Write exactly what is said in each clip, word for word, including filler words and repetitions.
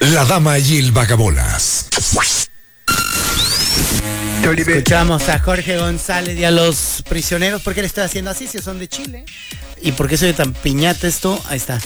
La dama y el vagabolas. Escuchamos a Jorge González y a los prisioneros. ¿Por qué le estoy haciendo así si son de Chile? ¿Y por qué soy tan piñata esto? Ahí está.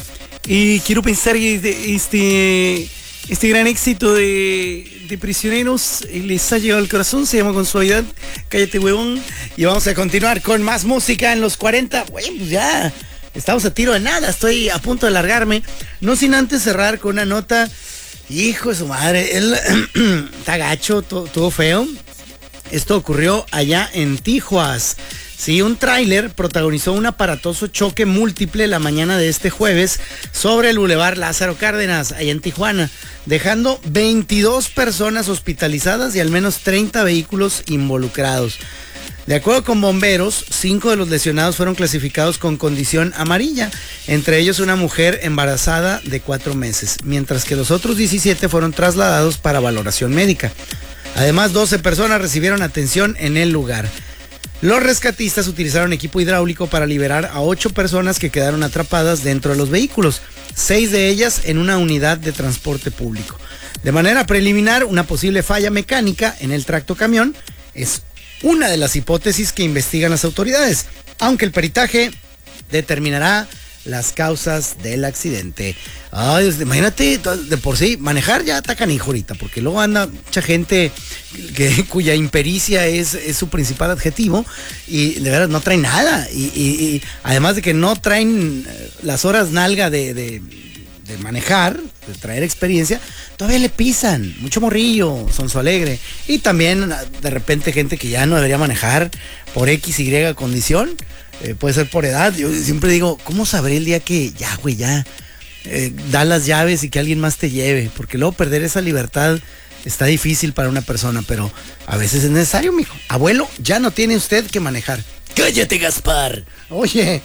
Y quiero pensar que este, este, este gran éxito de, de Prisioneros les ha llegado al corazón. Se llama Con Suavidad, Cállate Huevón. Y vamos a continuar con más música en los cuarenta. Bueno, pues ya estamos a tiro de nada. Estoy a punto de largarme. No sin antes cerrar con una nota. Hijo de su madre. Él está gacho, todo, todo feo. Esto ocurrió allá en Tijuas. Sí, un tráiler protagonizó un aparatoso choque múltiple la mañana de este jueves sobre el Boulevard Lázaro Cárdenas, allá en Tijuana, dejando veintidós personas hospitalizadas y al menos treinta vehículos involucrados. De acuerdo con bomberos, cinco de los lesionados fueron clasificados con condición amarilla, entre ellos una mujer embarazada de cuatro meses, mientras que los otros diecisiete fueron trasladados para valoración médica. Además, doce personas recibieron atención en el lugar. Los rescatistas utilizaron equipo hidráulico para liberar a ocho personas que quedaron atrapadas dentro de los vehículos, seis de ellas en una unidad de transporte público. De manera preliminar, una posible falla mecánica en el tractocamión es una de las hipótesis que investigan las autoridades, aunque el peritaje determinará las causas del accidente. Ay, imagínate, de por sí, manejar ya está canijo ahorita, porque luego anda mucha gente que, cuya impericia es, es su principal adjetivo y de verdad no traen nada. Y, y, y además de que no traen las horas nalga de, de, de manejar, de traer experiencia, todavía le pisan. Mucho morrillo, sonso alegre. Y también de repente gente que ya no debería manejar por X, Y condición. Eh, puede ser por edad. Yo siempre digo, ¿cómo sabré el día que ya, güey, ya eh, da las llaves y que alguien más te lleve? Porque luego perder esa libertad está difícil para una persona, pero a veces es necesario, mijo. Abuelo, ya no tiene usted que manejar. ¡Cállate, Gaspar! Oye,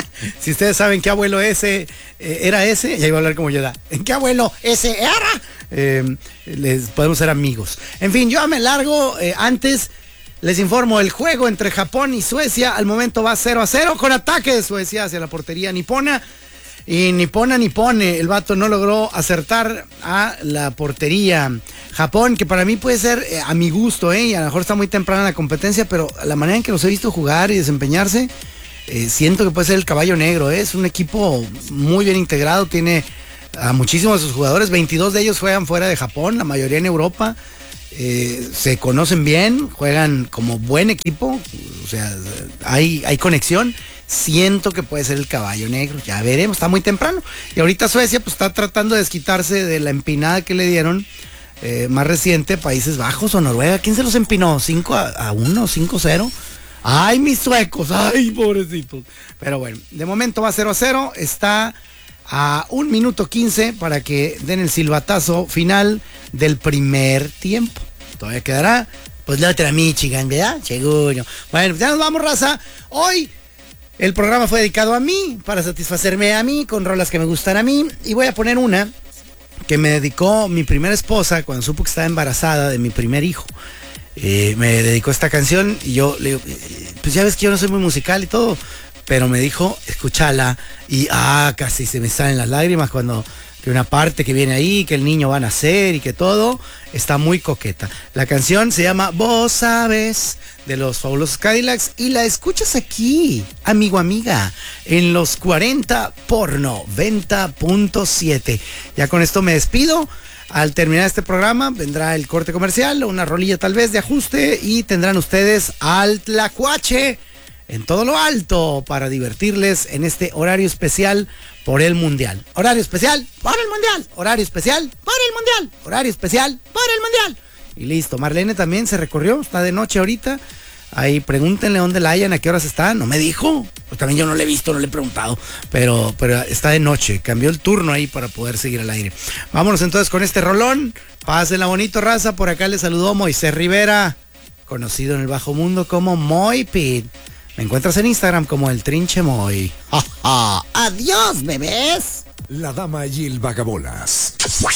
si ustedes saben qué abuelo ese eh, era ese, ya iba a hablar como yo da. ¿En qué abuelo ese era? Eh, les podemos ser amigos. En fin, yo me largo. Eh, antes les informo, el juego entre Japón y Suecia al momento va cero a cero con ataque de Suecia hacia la portería nipona. Y nipona nipone, el vato no logró acertar a la portería. Japón, que para mí puede ser eh, a mi gusto, eh, y a lo mejor está muy temprana la competencia, pero la manera en que los he visto jugar y desempeñarse, eh, siento que puede ser el caballo negro. Eh. Es un equipo muy bien integrado, tiene a muchísimos de sus jugadores, veintidós de ellos juegan fuera de Japón, la mayoría en Europa. Eh, se conocen bien, juegan como buen equipo, o sea, hay, hay conexión. Siento que puede ser el caballo negro, ya veremos, está muy temprano. Y ahorita Suecia pues está tratando de desquitarse de la empinada que le dieron eh, más reciente, Países Bajos o Noruega. ¿Quién se los empinó? ¿cinco a uno? ¿cinco a cero? Ay, mis suecos, ay, pobrecitos. Pero bueno, de momento va cero a cero, está a un minuto quince para que den el silbatazo final del primer tiempo. Todavía quedará, pues la otra Michigan, ¿verdad? Seguro. Bueno, ya nos vamos, raza. Hoy el programa fue dedicado a mí, para satisfacerme a mí, con rolas que me gustan a mí. Y voy a poner una que me dedicó mi primera esposa cuando supo que estaba embarazada de mi primer hijo. Eh, me dedicó esta canción y yo le digo, pues ya ves que yo no soy muy musical y todo, pero me dijo, escúchala. Y ah, casi se me salen las lágrimas cuando que una parte que viene ahí, que el niño va a nacer y que todo está muy coqueta. La canción se llama Vos Sabes, de los Fabulosos Cadillacs, y la escuchas aquí, amigo, amiga, en los cuarenta por noventa punto siete. Ya con esto me despido. Al terminar este programa vendrá el corte comercial, una rolilla tal vez de ajuste, y tendrán ustedes al Tlacuache en todo lo alto para divertirles en este horario especial por el Mundial. Horario especial por el Mundial. Horario especial por el Mundial. Horario especial por el Mundial. Y listo. Marlene también se recorrió, está de noche ahorita. Ahí pregúntenle dónde la hayan, a qué horas está. No me dijo. Pues también yo no le he visto, no le he preguntado. Pero, pero está de noche. Cambió el turno ahí para poder seguir al aire. Vámonos entonces con este rolón. Pásenla bonito, raza. Por acá les saludó Moisés Rivera, conocido en el bajo mundo como Moy Pit. Me encuentras en Instagram como el Trinche Moy. ¡Ja, ja! ¡Adiós, bebés! La dama y el vagabolas.